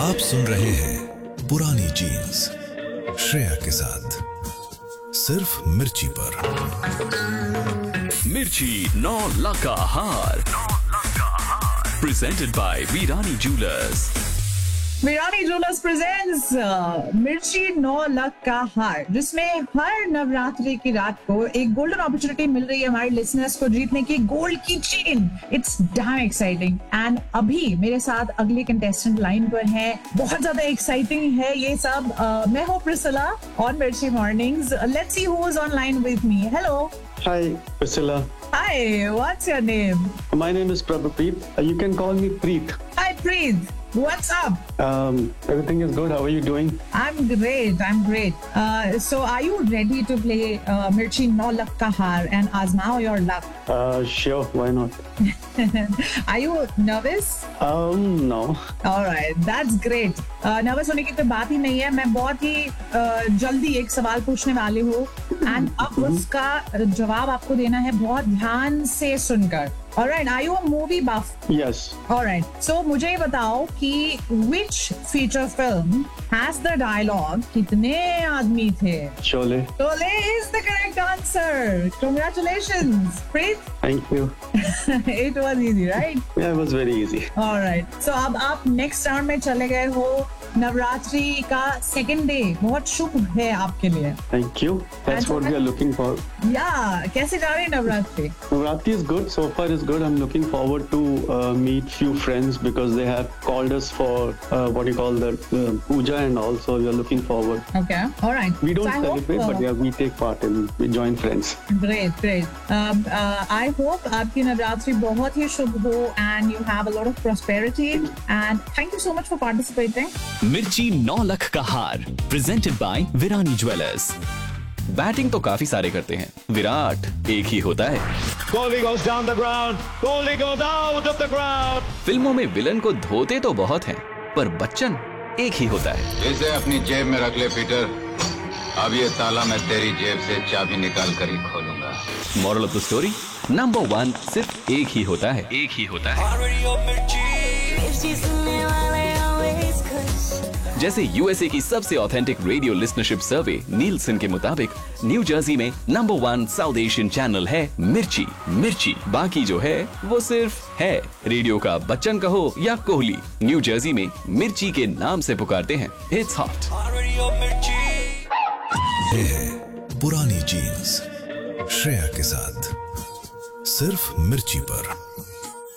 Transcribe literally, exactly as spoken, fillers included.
आप सुन रहे हैं पुरानी जीन्स श्रेया के साथ सिर्फ मिर्ची पर। मिर्ची नौ लाख का हार presented by Virani jewellers. Virani jewellers presents मिर्ची नौ लाख का हार, जिसमें हर नवरात्रि की रात को एक गोल्डन अपॉर्चुनिटी मिल रही है हमारे लिसनर्स को जीतने की गोल्ड की chain. It's damn exciting. And अभी मेरे साथ अगले कंटेस्टेंट लाइन पर है। बहुत ज्यादा एक्साइटिंग है ये सब। uh, मैं हूँ प्रिसिला ऑन मिर्ची mornings. Let's see who is on line with me. Hello. Hi, Priscilla. Hi, what's your name? My name is Prabhapreet. Uh, You can call me Preet. Hi, Preet. What's up? Um, everything is good. How are you doing? I'm great. I'm great. Uh, so, are you ready to play uh, Mirchi No Luck Ka Haar and Azmao your luck? Uh, sure. Why not? Are you nervous? Um, no. All right, that's great. Uh, nervous होने की तो बात ही नहीं है। मैं बहुत ही uh, जल्दी एक सवाल पूछने वाली हूँ and अब उसका जवाब आपको देना है बहुत ध्यान से सुनकर। All right, are you a movie buff? Yes. All right. So मुझे बताओ कि which feature film has the dialogue कितने आदमी थे? Sholay. Sholay is the correct answer. Congratulations, Preet. Thank you. It was easy, right? Yeah, it was very easy. All right. So अब आप next round में चले गए हो। नवरात्रि का सेकेंड डे बहुत शुभ है आपके लिए। Thank you. That's what we are looking for. या कैसे जा रही है Navratri? Navratri is good. So far is good. I'm looking forward to uh, meet few friends because they have called us for uh, what do you call that uh, puja and also we are looking forward. Okay. All right. We don't So I celebrate, hope, but yeah, we take part and we join friends. Great, great. Um, uh, I hope आपकी नवरात्रि बहुत ही शुभ हो and you have a lot of prosperity and thank you so much for participating. मिर्ची नौ लाख का हार presented by Virani jewellers. Batting तो काफी सारे करते हैं, विराट एक ही होता है। Kohli goes down the ground. Kohli goes out of the ground. फिल्मों में विलन को धोते तो बहुत हैं, पर बच्चन एक ही होता है। इसे अपनी जेब में रख ले पीटर। अब ये ताला मैं तेरी जेब से चाबी निकाल कर ही खोलूंगा। Moral of the story, number one सिर्फ एक ही होता है, एक ही होता है। जैसे यूएसए की सबसे ऑथेंटिक रेडियो लिसनरशिप सर्वे नीलसन के मुताबिक न्यू जर्सी में number one south Asian channel है मिर्ची। मिर्ची बाकी जो है वो सिर्फ है। रेडियो का बच्चन कहो या कोहली, न्यू जर्सी में मिर्ची के नाम से पुकारते हैं। It's hot. ये है पुरानी जीन्स श्रेया के साथ सिर्फ मिर्ची पर।